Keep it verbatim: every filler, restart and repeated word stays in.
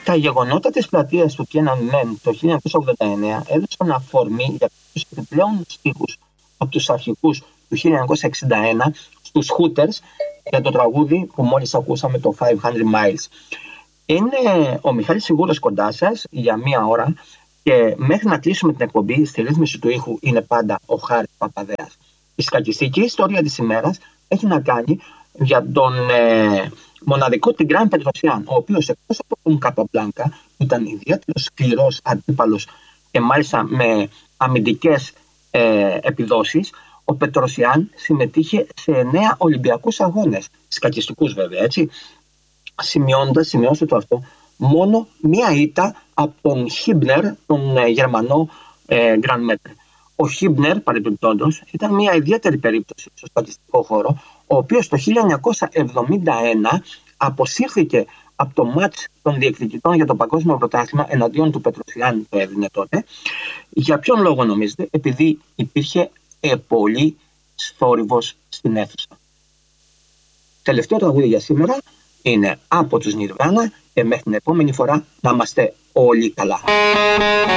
Τα γεγονότα της πλατείας του Tiananmen το χίλια εννιακόσια ογδόντα εννέα έδωσαν αφορμή για τους επιπλέον στίχους από τους αρχικούς του χίλια εννιακόσια εξήντα ένα στους Hooters για το τραγούδι που μόλις ακούσαμε, το χίλια Miles. Είναι ο Μιχάλης Σιγούρος κοντά σας για μία ώρα και μέχρι να κλείσουμε την εκπομπή στη ρύθμιση του ήχου είναι πάντα ο Χάρης Παπαδέας. Η σκακιστική ιστορία της ημέρας έχει να κάνει για τον ε, μοναδικό Τιγκράν Πετροσιάν, ο οποίος εκτός από τον Καπαμπλάνκα ήταν ιδιαίτερα σκληρός αντίπαλος και μάλιστα με αμυντικές ε, επιδόσεις, ο Πετροσιάν συμμετείχε σε εννέα Ολυμπιακούς αγώνες, σκακιστικούς βέβαια, έτσι, σημειώντας, σημειώστε το αυτό, μόνο μία ήττα από τον Χίμπνερ, τον ε, Γερμανό ε, Grand Maître. Ο Χίμπνερ, παρεμπιπτόντως, ήταν μια ιδιαίτερη περίπτωση στο σκακιστικό χώρο, ο οποίος το χίλια εννιακόσια εβδομήντα ένα αποσύρθηκε από το μάτς των διεκδικητών για το παγκόσμιο πρωτάθλημα εναντίον του Πετροσιάν, το έδινε τότε. Για ποιον λόγο νομίζετε? Επειδή υπήρχε ε, πολύ θόρυβος στην αίθουσα. Τελευταίο τραγούδι για σήμερα είναι από τους Nirvana και μέχρι την επόμενη φορά να είμαστε όλοι καλά.